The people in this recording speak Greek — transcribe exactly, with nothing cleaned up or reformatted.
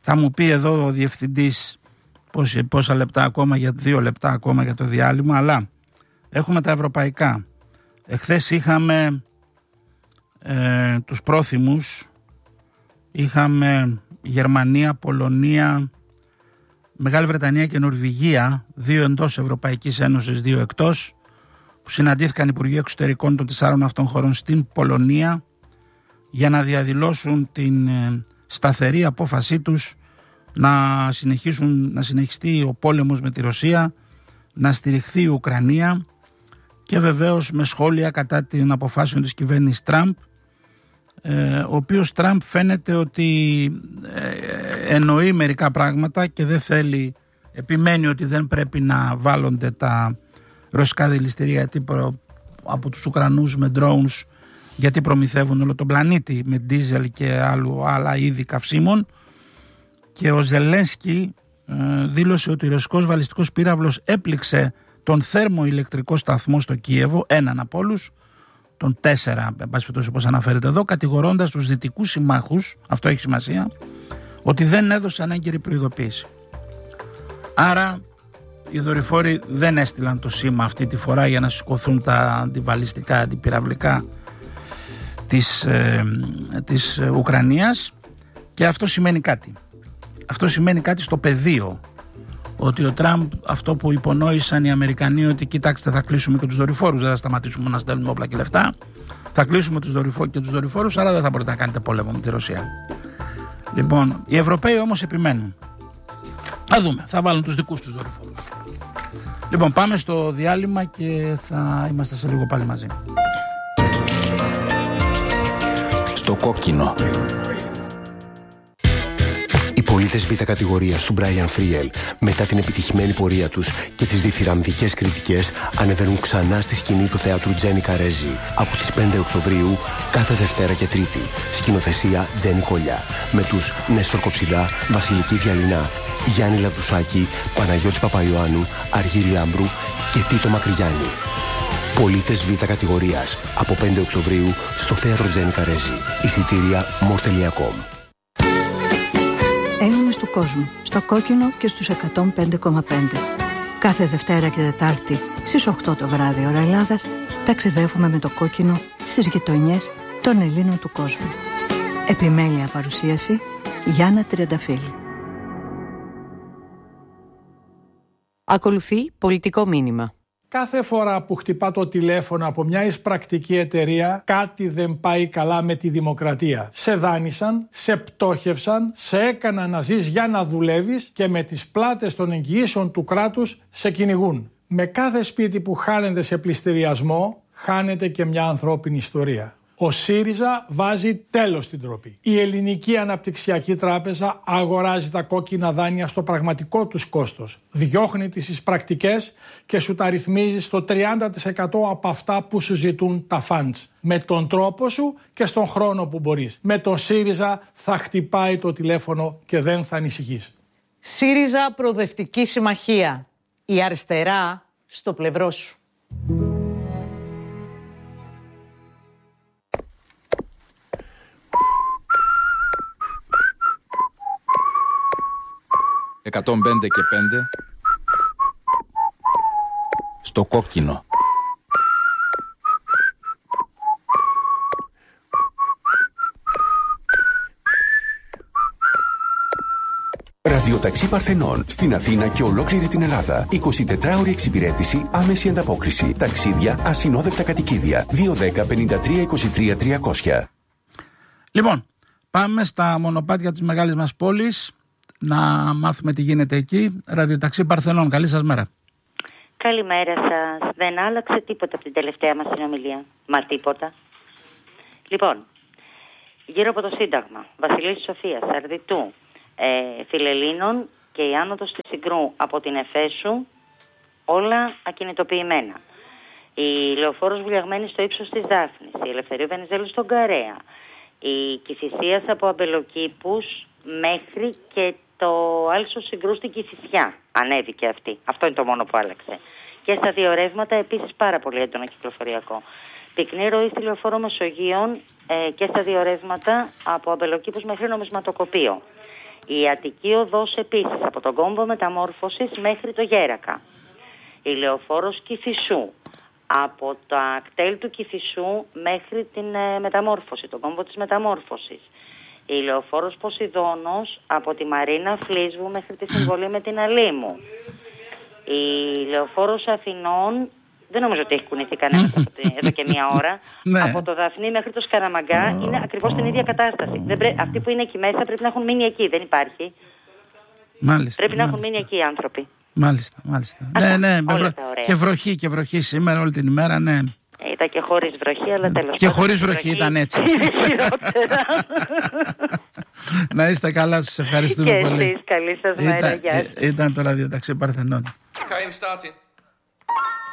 Θα μου πει εδώ ο διευθυντής πόσα λεπτά ακόμα, για δύο λεπτά ακόμα για το διάλειμμα, αλλά έχουμε τα ευρωπαϊκά. Εχθές είχαμε ε, τους πρόθυμους, είχαμε Γερμανία, Πολωνία, Μεγάλη Βρετανία και Νορβηγία, δύο εντός Ευρωπαϊκής Ένωσης, δύο εκτός, που συναντήθηκαν οι Υπουργοί Εξωτερικών των τεσσάρων αυτών χωρών στην Πολωνία για να διαδηλώσουν την ε, σταθερή απόφασή τους να, συνεχίσουν, να συνεχιστεί ο πόλεμος με τη Ρωσία, να στηριχθεί η Ουκρανία και βεβαίως με σχόλια κατά την αποφάσεων της κυβέρνησης Τραμπ, ε, ο οποίος Τραμπ φαίνεται ότι ε, εννοεί μερικά πράγματα και δεν θέλει, επιμένει ότι δεν πρέπει να βάλλονται τα ρωσικά δηληστήρια γιατί προ, από τους Ουκρανούς με drones, γιατί προμηθεύουν όλο τον πλανήτη με ντίζελ και άλλου, άλλα είδη καυσίμων. Και ο Ζελένσκι ε, δήλωσε ότι ο ρωσικός βαλιστικός πύραυλος έπληξε τον θερμοηλεκτρικό σταθμό στο Κίεβο, έναν από όλους, τον τέσσερα, όπως αναφέρεται εδώ, κατηγορώντας τους δυτικούς συμμάχους, αυτό έχει σημασία, ότι δεν έδωσαν έγκαιρη προειδοποίηση. Άρα οι δορυφόροι δεν έστειλαν το σήμα αυτή τη φορά για να σηκωθούν τα αντιβαλιστικά, αντιπυραυλικά της, ε, της Ουκρανίας, και αυτό σημαίνει κάτι. Αυτό σημαίνει κάτι στο πεδίο, ότι ο Τραμπ, αυτό που υπονόησαν οι Αμερικανοί, ότι κοιτάξτε, θα κλείσουμε και τους δορυφόρους, δεν θα σταματήσουμε να στέλνουμε όπλα και λεφτά, θα κλείσουμε τους δορυφόρους και τους δορυφόρους, άρα δεν θα μπορείτε να κάνετε πόλεμο με τη Ρωσία. Λοιπόν, οι Ευρωπαίοι όμως επιμένουν. Θα δούμε, θα βάλουν τους δικούς τους δορυφόρους. Λοιπόν, πάμε στο διάλειμμα και θα είμαστε σε λίγο πάλι μαζί. Στο κόκκινο. Οι πολίτες Β' κατηγορίας του Brian Friel, μετά την επιτυχημένη πορεία τους και τις διθυραμβικές κριτικές, ανεβαίνουν ξανά στη σκηνή του θεάτρου Τζένι Καρέζη από τις πέντε Οκτωβρίου, κάθε Δευτέρα και Τρίτη. Σκηνοθεσία Τζένι Κολιά, με τους Νέστορ Κοψιδά, Βασιλική Διαλυνά, Γιάννη Λαδουσάκη, Παναγιώτη Παπαϊωάννου, Αργύρη Λάμπρου και Τίτο Μακρυγιάννη. Πολίτες Β' κατηγορίας από πέντε Οκτωβρίου στο θέατρο Τζένι Καρέζη. Εισιτήρια μορ τελεία κομ. Έλληνες του κόσμου, στο κόκκινο και στους εκατόν πέντε κόμμα πέντε. Κάθε Δευτέρα και Τετάρτη στις οκτώ το βράδυ ώρα Ελλάδας ταξιδεύουμε με το κόκκινο στις γειτονιές των Ελλήνων του κόσμου. Επιμέλεια παρουσίαση Γιάννα Τριανταφύλλου. Ακολουθεί πολιτικό μήνυμα. Κάθε φορά που χτυπά το τηλέφωνο από μια εισπρακτική εταιρεία, κάτι δεν πάει καλά με τη δημοκρατία. Σε δάνεισαν, σε πτώχευσαν, σε έκαναν να ζεις για να δουλεύεις και με τις πλάτες των εγγυήσεων του κράτους σε κυνηγούν. Με κάθε σπίτι που χάνεται σε πληστηριασμό, χάνεται και μια ανθρώπινη ιστορία. Ο ΣΥΡΙΖΑ βάζει τέλος στην ντροπή. Η Ελληνική Αναπτυξιακή Τράπεζα αγοράζει τα κόκκινα δάνεια στο πραγματικό τους κόστος. Διώχνει τις εισπρακτικές και σου τα ρυθμίζει στο τριάντα τοις εκατό από αυτά που σου ζητούν τα φαντς. Με τον τρόπο σου και στον χρόνο που μπορείς. Με τον ΣΥΡΙΖΑ θα χτυπάει το τηλέφωνο και δεν θα ανησυχείς. ΣΥΡΙΖΑ Προοδευτική Συμμαχία. Η αριστερά στο πλευρό σου. εκατόν πέντε και πέντε στο κόκκινο. Ραδιοταξί Παρθενών στην Αθήνα και ολόκληρη την Ελλάδα. εικοσιτετράωρη εξυπηρέτηση, άμεση ανταπόκριση. Ταξίδια, ασυνόδευτα κατοικίδια. δύο ένα μηδέν πέντε τρία είκοσι τρία τριακόσια. Λοιπόν, πάμε στα μονοπάτια της μεγάλης μας πόλης να μάθουμε τι γίνεται εκεί. Ραδιοταξί Παρθενών, καλή σας μέρα. Καλημέρα σας. Δεν άλλαξε τίποτα από την τελευταία μας συνομιλία. Μα τίποτα. Λοιπόν, γύρω από το Σύνταγμα, Βασιλής Σοφίας, Αρδιτού, ε, Φιλελλήνων και η άνοδος της Συγκρού από την Εφέσου, όλα ακινητοποιημένα. Η Λεωφόρος βουλιαγμένη στο ύψος της Δάφνης, η Ελευθερίου Βενιζέλου στον Καρέα, η Κηφισίας από Αμπελοκήπους μέχρι και το Άλσο Συγκρού στην Κηφισιά. Ανέβηκε αυτή. Αυτό είναι το μόνο που άλλαξε. Και στα δύο ρεύματα επίσης πάρα πολύ έντονο κυκλοφοριακό. Πυκνή ροή στη Λεωφόρο Μεσογείων ε, και στα δύο ρεύματα από Αμπελοκήπους μέχρι Νομισματοκοπείο. Η Αττική Οδός επίσης από τον κόμβο Μεταμόρφωσης μέχρι το Γέρακα. Η λεωφόρος Κηφισού από τα κτέλ του Κηφισού μέχρι την ε, Μεταμόρφωση, τον κόμβο της Μεταμόρφωσης. Η λεωφόρος Ποσειδώνος από τη Μαρίνα Φλίσβου μέχρι τη συμβολή με την Αλήμου. Η λεωφόρος Αθηνών, δεν νομίζω ότι έχει κουνηθεί κανένα εδώ και μία ώρα. Ναι. Από το Δαφνί μέχρι το Σκαραμαγκά oh. είναι ακριβώς την ίδια κατάσταση. Δεν πρέ... Αυτοί που είναι εκεί μέσα πρέπει να έχουν μείνει εκεί, δεν υπάρχει. Μάλιστα, πρέπει να μάλιστα. έχουν μείνει εκεί οι άνθρωποι. Μάλιστα, μάλιστα. Αυτά, ναι, ναι, βρο... και βροχή και βροχή σήμερα όλη την ημέρα, ναι. Ήταν και χωρίς βροχή, αλλά τέλος. Και χωρίς βροχή, βροχή ήταν έτσι. Να είστε καλά, σας ευχαριστούμε και πολύ. Και εσείς, καλή σας μέρα, γεια σας. Ήταν το ραδιοταξί Παρθενών. Okay, we started.